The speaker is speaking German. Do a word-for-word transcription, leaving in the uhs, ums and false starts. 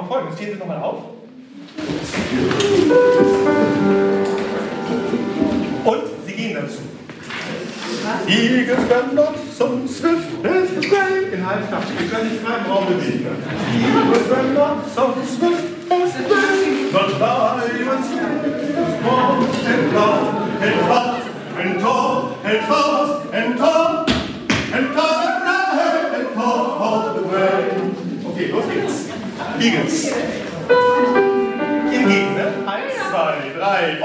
noch folgendes. Stehen Sie nochmal auf. Und Sie gehen dazu. Eagles stand not so swift as the grey. In Halbstadt. Wir können sich frei im Raum bewegen. Eagles stand not so swift as the grey. But I was small and long and fast and tall and fast and tall and tall and tall and tall all the way. Okay, los geht's. Eagles.